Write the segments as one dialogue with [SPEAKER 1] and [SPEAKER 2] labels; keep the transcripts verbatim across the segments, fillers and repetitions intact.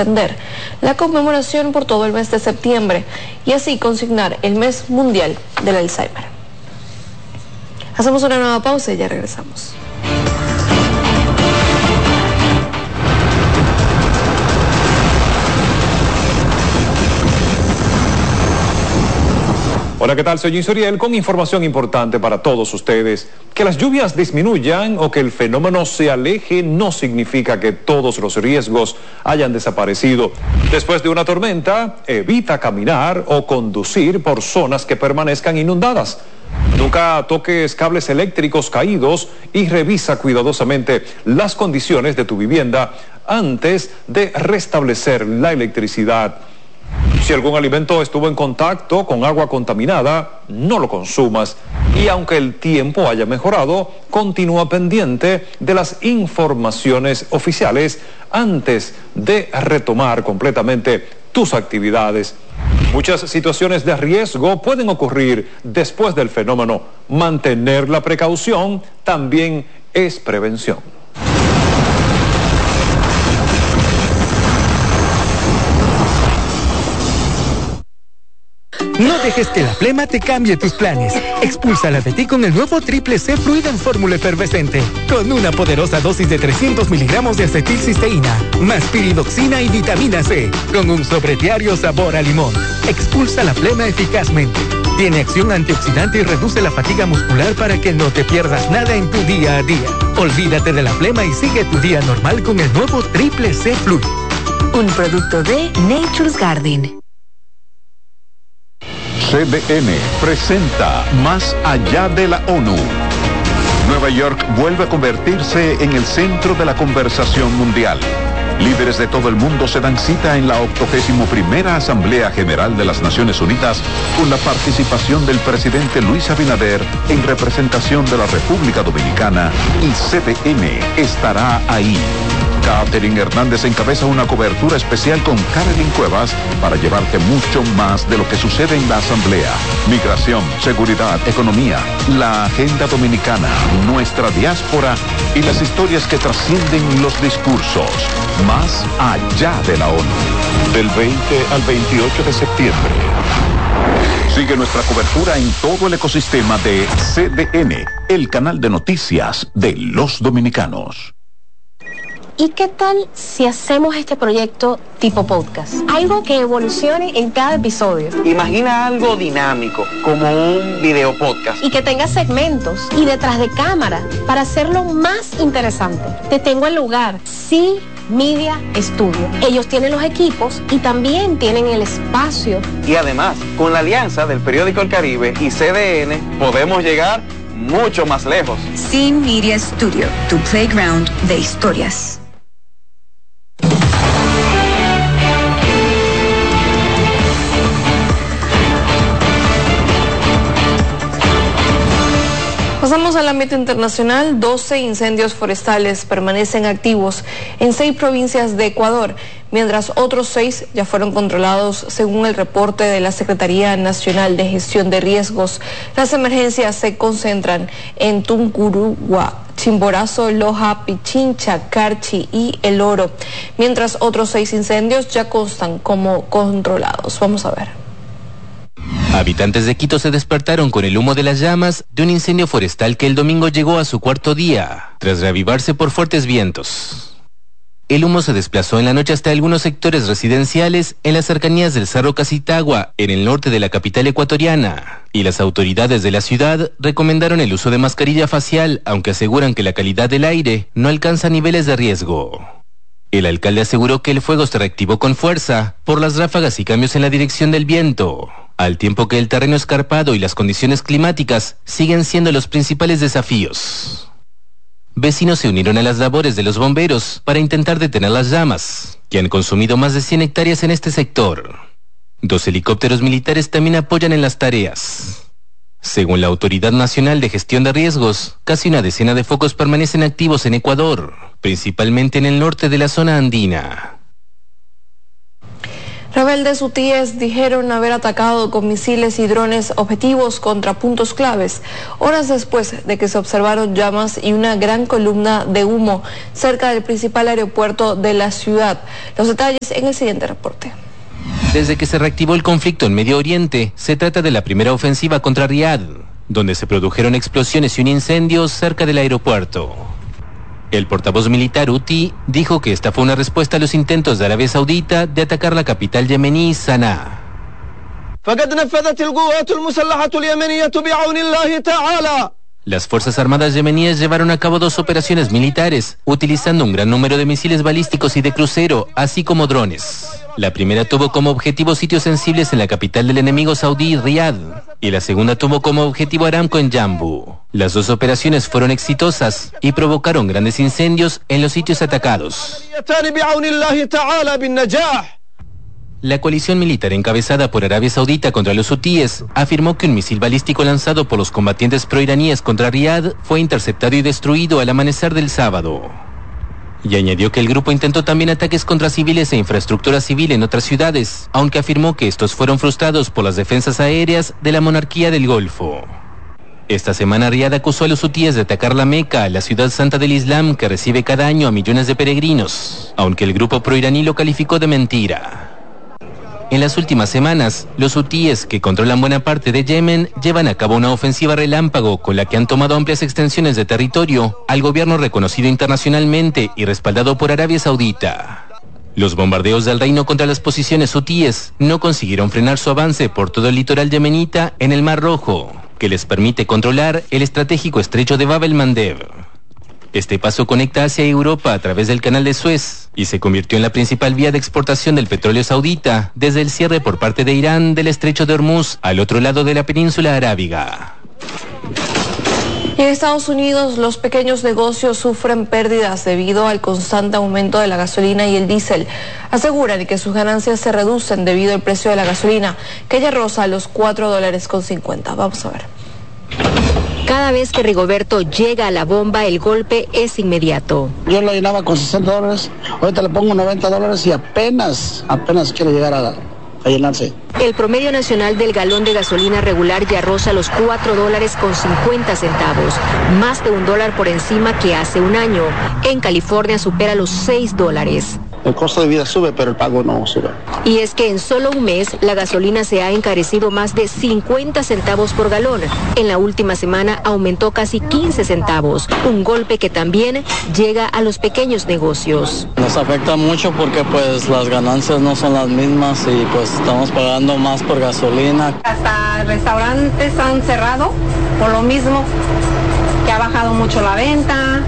[SPEAKER 1] extender la conmemoración por todo el mes de septiembre y así consignar el mes mundial del Alzheimer. Hacemos una nueva pausa y ya regresamos.
[SPEAKER 2] Hola, ¿qué tal? Soy Jim Soriel con información importante para todos ustedes. Que las lluvias disminuyan o que el fenómeno se aleje no significa que todos los riesgos hayan desaparecido. Después de una tormenta, evita caminar o conducir por zonas que permanezcan inundadas. Nunca toques cables eléctricos caídos y revisa cuidadosamente las condiciones de tu vivienda antes de restablecer la electricidad. Si algún alimento estuvo en contacto con agua contaminada, no lo consumas. Y aunque el tiempo haya mejorado, continúa pendiente de las informaciones oficiales antes de retomar completamente tus actividades. Muchas situaciones de riesgo pueden ocurrir después del fenómeno. Mantener la precaución también es prevención.
[SPEAKER 3] No dejes que la flema te cambie tus planes. Expúlsala de ti con el nuevo Triple C Fluido en fórmula efervescente. Con una poderosa dosis de trescientos miligramos de acetilcisteína, más piridoxina y vitamina C, con un sobrediario sabor a limón. Expulsa la flema eficazmente. Tiene acción antioxidante y reduce la fatiga muscular para que no te pierdas nada en tu día a día. Olvídate de la flema y sigue tu día normal con el nuevo Triple C Fluido.
[SPEAKER 4] Un producto de Nature's Garden.
[SPEAKER 5] C D N presenta Más allá de la ONU. Nueva York vuelve a convertirse en el centro de la conversación mundial. Líderes de todo el mundo se dan cita en la octogésimo primera Asamblea General de las Naciones Unidas con la participación del presidente Luis Abinader en representación de la República Dominicana y C D N estará ahí. Catherine Hernández encabeza una cobertura especial con Carolyn Cuevas para llevarte mucho más de lo que sucede en la Asamblea. Migración, seguridad, economía, la agenda dominicana, nuestra diáspora y las historias que trascienden los discursos. Más allá de la ONU. Del veinte al veintiocho de septiembre. Sigue nuestra cobertura en todo el ecosistema de C D N, el canal de noticias de los dominicanos.
[SPEAKER 6] ¿Y qué tal si hacemos este proyecto tipo podcast? Algo que evolucione en cada episodio.
[SPEAKER 7] Imagina algo dinámico, como un video podcast.
[SPEAKER 6] Y que tenga segmentos y detrás de cámara para hacerlo más interesante. Te tengo el lugar. Sí. Media Studio. Ellos tienen los equipos y también tienen el espacio.
[SPEAKER 7] Y además, con la alianza del periódico El Caribe y C D N, podemos llegar mucho más lejos.
[SPEAKER 4] Sin Media Studio, tu playground de historias.
[SPEAKER 1] Pasamos al ámbito internacional. doce incendios forestales permanecen activos en seis provincias de Ecuador, mientras otros seis ya fueron controlados según el reporte de la Secretaría Nacional de Gestión de Riesgos. Las emergencias se concentran en Tungurahua, Chimborazo, Loja, Pichincha, Carchi y El Oro, mientras otros seis incendios ya constan como controlados. Vamos a ver.
[SPEAKER 8] Habitantes de Quito se despertaron con el humo de las llamas de un incendio forestal que el domingo llegó a su cuarto día, tras reavivarse por fuertes vientos. El humo se desplazó en la noche hasta algunos sectores residenciales en las cercanías del Cerro Casitagua, en el norte de la capital ecuatoriana, y las autoridades de la ciudad recomendaron el uso de mascarilla facial, aunque aseguran que la calidad del aire no alcanza niveles de riesgo. El alcalde aseguró que el fuego se reactivó con fuerza por las ráfagas y cambios en la dirección del viento, al tiempo que el terreno escarpado y las condiciones climáticas siguen siendo los principales desafíos. Vecinos se unieron a las labores de los bomberos para intentar detener las llamas, que han consumido más de cien hectáreas en este sector. Dos helicópteros militares también apoyan en las tareas. Según la Autoridad Nacional de Gestión de Riesgos, casi una decena de focos permanecen activos en Ecuador, principalmente en el norte de la zona andina.
[SPEAKER 1] Rebeldes hutíes dijeron haber atacado con misiles y drones objetivos contra puntos claves, horas después de que se observaron llamas y una gran columna de humo cerca del principal aeropuerto de la ciudad. Los detalles en el siguiente reporte.
[SPEAKER 8] Desde que se reactivó el conflicto en Medio Oriente, se trata de la primera ofensiva contra Riad, donde se produjeron explosiones y un incendio cerca del aeropuerto. El portavoz militar hutí dijo que esta fue una respuesta a los intentos de Arabia Saudita de atacar la capital yemení, Sanaa. Las Fuerzas Armadas yemeníes llevaron a cabo dos operaciones militares, utilizando un gran número de misiles balísticos y de crucero, así como drones. La primera tuvo como objetivo sitios sensibles en la capital del enemigo saudí, Riad, y la segunda tuvo como objetivo Aramco en Jambu. Las dos operaciones fueron exitosas y provocaron grandes incendios en los sitios atacados. La coalición militar encabezada por Arabia Saudita contra los hutíes afirmó que un misil balístico lanzado por los combatientes proiraníes contra Riad fue interceptado y destruido al amanecer del sábado. Y añadió que el grupo intentó también ataques contra civiles e infraestructura civil en otras ciudades, aunque afirmó que estos fueron frustrados por las defensas aéreas de la monarquía del Golfo. Esta semana Riad acusó a los hutíes de atacar la Meca, la ciudad santa del Islam que recibe cada año a millones de peregrinos, aunque el grupo proiraní lo calificó de mentira. En las últimas semanas, los hutíes, que controlan buena parte de Yemen, llevan a cabo una ofensiva relámpago con la que han tomado amplias extensiones de territorio al gobierno reconocido internacionalmente y respaldado por Arabia Saudita. Los bombardeos del reino contra las posiciones hutíes no consiguieron frenar su avance por todo el litoral yemenita en el Mar Rojo, que les permite controlar el estratégico estrecho de Bab el-Mandeb. Este paso conecta Asia y Europa a través del canal de Suez y se convirtió en la principal vía de exportación del petróleo saudita desde el cierre por parte de Irán del estrecho de Hormuz al otro lado de la península arábiga.
[SPEAKER 1] En Estados Unidos, los pequeños negocios sufren pérdidas debido al constante aumento de la gasolina y el diésel. Aseguran que sus ganancias se reducen debido al precio de la gasolina, que ya roza los cuatro dólares con cincuenta. Vamos a ver.
[SPEAKER 9] Cada vez que Rigoberto llega a la bomba, el golpe es inmediato.
[SPEAKER 10] Yo lo llenaba con sesenta dólares, ahorita le pongo noventa dólares y apenas, apenas quiere llegar a, a llenarse.
[SPEAKER 9] El promedio nacional del galón de gasolina regular ya roza los cuatro dólares con cincuenta centavos, más de un dólar por encima que hace un año. En California supera los seis dólares.
[SPEAKER 10] El costo de vida sube, pero el pago no sube.
[SPEAKER 9] Y es que en solo un mes la gasolina se ha encarecido más de cincuenta centavos por galón. En la última semana aumentó casi quince centavos, un golpe que también llega a los pequeños negocios.
[SPEAKER 11] Nos afecta mucho porque pues las ganancias no son las mismas y pues estamos pagando más por gasolina.
[SPEAKER 12] Hasta restaurantes han cerrado por lo mismo, que ha bajado mucho la venta.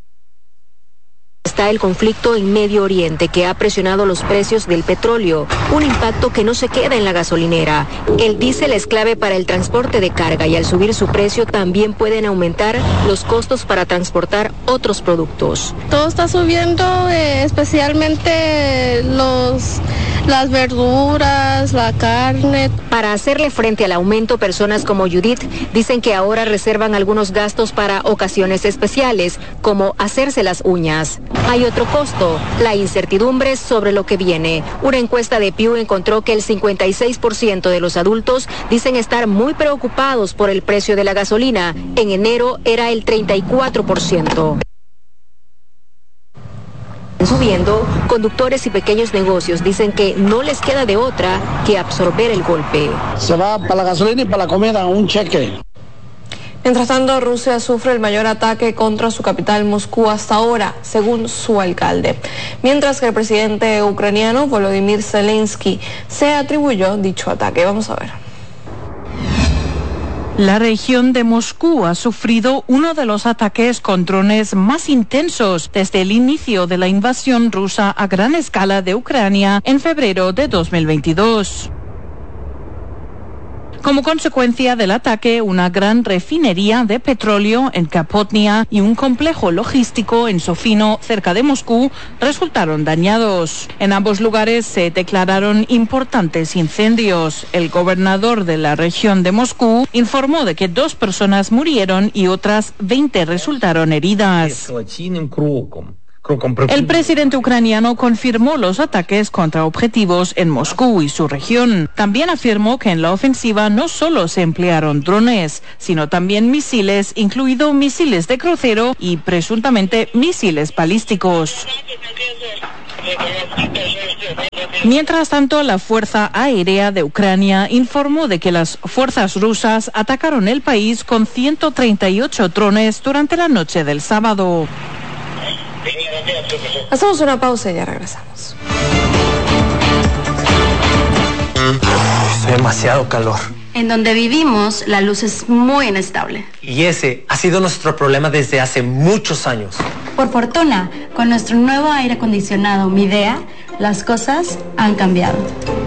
[SPEAKER 9] Está el conflicto en Medio Oriente, que ha presionado los precios del petróleo, un impacto que no se queda en la gasolinera. El diésel es clave para el transporte de carga y al subir su precio también pueden aumentar los costos para transportar otros productos.
[SPEAKER 13] Todo está subiendo, eh, especialmente los... las verduras, la carne.
[SPEAKER 9] Para hacerle frente al aumento, personas como Judith dicen que ahora reservan algunos gastos para ocasiones especiales, como hacerse las uñas. Hay otro costo, la incertidumbre sobre lo que viene. Una encuesta de Pew encontró que el cincuenta y seis por ciento de los adultos dicen estar muy preocupados por el precio de la gasolina. En enero era el treinta y cuatro por ciento. Subiendo, conductores y pequeños negocios dicen que no les queda de otra que absorber el golpe.
[SPEAKER 10] Se va para la gasolina y para la comida, un cheque.
[SPEAKER 1] Mientras tanto, Rusia sufre el mayor ataque contra su capital, Moscú, hasta ahora, según su alcalde. Mientras que el presidente ucraniano, Volodymyr Zelensky, se atribuyó dicho ataque. Vamos a ver.
[SPEAKER 14] La región de Moscú ha sufrido uno de los ataques con drones más intensos desde el inicio de la invasión rusa a gran escala de Ucrania en febrero de dos mil veintidós. Como consecuencia del ataque, una gran refinería de petróleo en Kapotnia y un complejo logístico en Sofino, cerca de Moscú, resultaron dañados. En ambos lugares se declararon importantes incendios. El gobernador de la región de Moscú informó de que dos personas murieron y otras veinte resultaron heridas. El presidente ucraniano confirmó los ataques contra objetivos en Moscú y su región. También afirmó que en la ofensiva no solo se emplearon drones, sino también misiles, incluidos misiles de crucero y presuntamente misiles balísticos. Mientras tanto, la Fuerza Aérea de Ucrania informó de que las fuerzas rusas atacaron el país con ciento treinta y ocho drones durante la noche del sábado.
[SPEAKER 1] Hacemos una pausa y ya regresamos.
[SPEAKER 15] Hace demasiado calor.
[SPEAKER 16] En donde vivimos, la luz es muy inestable.
[SPEAKER 15] Y ese ha sido nuestro problema desde hace muchos años.
[SPEAKER 16] Por fortuna, con nuestro nuevo aire acondicionado Midea, las cosas han cambiado.